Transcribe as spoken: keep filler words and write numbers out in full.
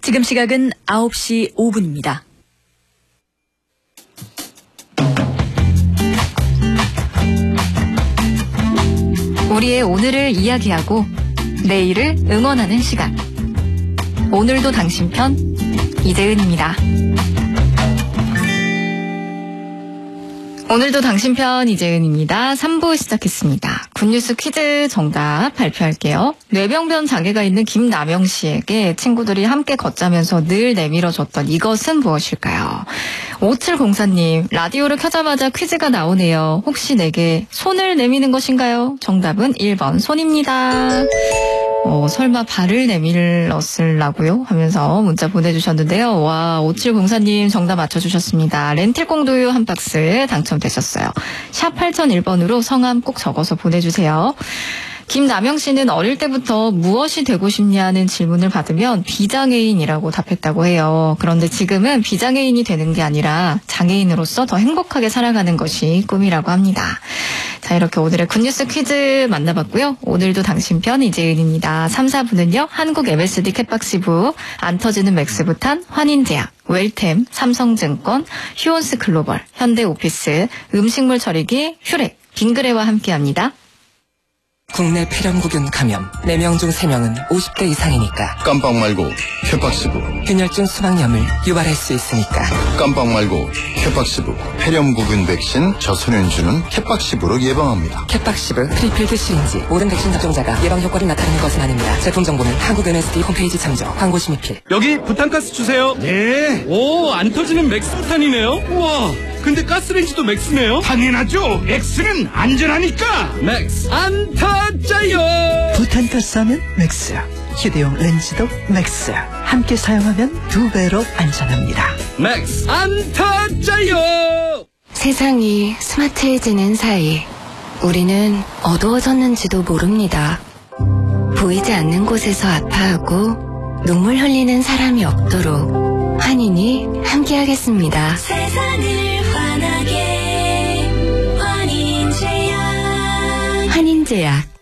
지금 시각은 아홉 시 오 분입니다. 우리의 오늘을 이야기하고 내일을 응원하는 시간. 오늘도 당신 편 이재은입니다. 오늘도 당신 편 이재은입니다. 삼 부 시작했습니다. 굿뉴스 퀴즈 정답 발표할게요. 뇌병변 장애가 있는 김남영 씨에게 친구들이 함께 걷자면서 늘 내밀어줬던 이것은 무엇일까요? 오칠공사 님, 라디오를 켜자마자 퀴즈가 나오네요. 혹시 내게 손을 내미는 것인가요? 정답은 일 번 손입니다. 어, 설마 발을 내밀었을라고요? 하면서 문자 보내주셨는데요. 와, 오칠공사 님 정답 맞춰주셨습니다. 렌틸콩두유 한 박스 당첨되셨어요. 샵 팔공공일 번으로 성함 꼭 적어서 보내주세요. 김남영 씨는 어릴 때부터 무엇이 되고 싶냐는 질문을 받으면 비장애인이라고 답했다고 해요. 그런데 지금은 비장애인이 되는 게 아니라 장애인으로서 더 행복하게 살아가는 것이 꿈이라고 합니다. 자, 이렇게 오늘의 굿뉴스 퀴즈 만나봤고요. 오늘도 당신 편 이재은입니다. 삼, 사 부는요. 한국 엠에스디 캣박시부, 안 터지는 맥스부탄, 환인제약, 웰템, 삼성증권, 휴온스 글로벌, 현대오피스, 음식물 처리기, 슈렉, 빙그레와 함께합니다. 국내 폐렴구균 감염 네 명 중 세 명은 오십 대 이상이니까 깜빡 말고 쾌박시부. 균열증 수막염을 유발할 수 있으니까 깜빡 말고 쾌박시부. 폐렴구균 백신 저소년주는 쾌박시부로 예방합니다. 캣박시브 프리필드 시린지. 모든 백신 접종자가 예방 효과를 나타내는 것은 아닙니다. 제품 정보는 한국 엠에스디 홈페이지 참조. 광고 심의필. 여기 부탄가스 주세요. 네. 오, 안 터지는 맥스부탄이네요. 우와, 근데 가스레인지도 맥스네요. 당연하죠. X는 안전하니까. 맥스 안 터져요. 부탄가스 하면 맥스. 휴대용 렌즈도 맥스. 함께 사용하면 두 배로 안전합니다. 맥스 안 터져요. 세상이 스마트해지는 사이 우리는 어두워졌는지도 모릅니다. 보이지 않는 곳에서 아파하고 눈물 흘리는 사람이 없도록 환인이 함께하겠습니다. 세상을 환하게 환인제약. 환인제약.